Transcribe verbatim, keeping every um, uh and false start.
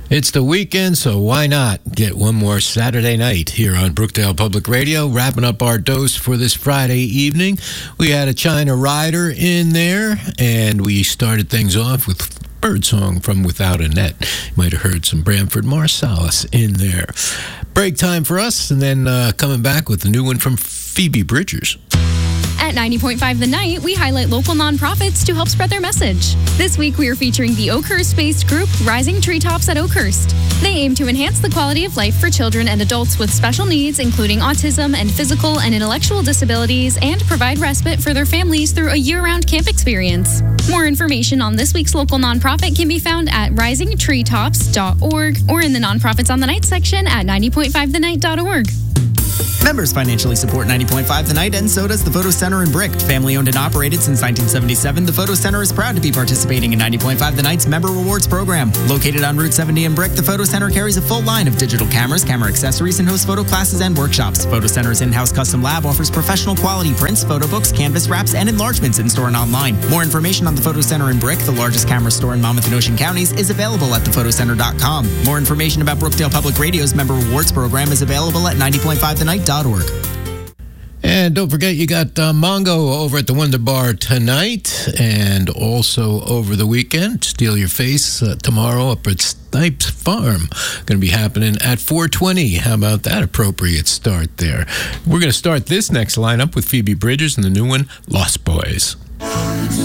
It's the weekend, so why not get one more Saturday night here on Brookdale Public Radio, wrapping up our dose for this Friday evening. We had a China Rider in there, and we started things off with Birdsong from Without a Net. You might have heard some Branford Marsalis in there. Break time for us, and then uh, coming back with the new one from Phoebe Bridgers. At ninety point five The Night, we highlight local nonprofits to help spread their message. This week, we are featuring the Oakhurst-based group Rising Treetops at Oakhurst. They aim to enhance the quality of life for children and adults with special needs, including autism and physical and intellectual disabilities, and provide respite for their families through a year-round camp experience. More information on this week's local nonprofit can be found at rising treetops dot org or in the Nonprofits on the Night section at ninety point five the night dot org. Members financially support ninety point five The Night, and so does the Photo Center in Brick. Family owned and operated since nineteen seventy-seven, the Photo Center is proud to be participating in ninety point five The Night's Member Rewards program. Located on Route seventy in Brick, the Photo Center carries a full line of digital cameras, camera accessories, and hosts photo classes and workshops. Photo Center's in-house custom lab offers professional quality prints, photo books, canvas wraps, and enlargements in-store and online. More information on the Photo Center in Brick, the largest camera store in Monmouth and Ocean counties, is available at the photo center dot com. More information about Brookdale Public Radio's Member Rewards program is available at ninety point five the night dot org. And don't forget, you got uh, Mongo over at the Wonder Bar tonight and also over the weekend. Steal Your Face uh, tomorrow up at Snipes Farm. Going to be happening at four twenty. How about that appropriate start there? We're going to start this next lineup with Phoebe Bridgers and the new one, Lost Boys.